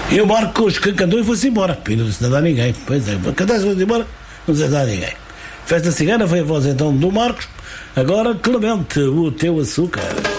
E o Marcos que cantou e foi-se embora. E não disse nada a ninguém. Pois é, cantaste e foi-se embora, não disse nada a ninguém. Festa Cigana foi a voz então do Marcos. Agora, Clemente, o teu açúcar.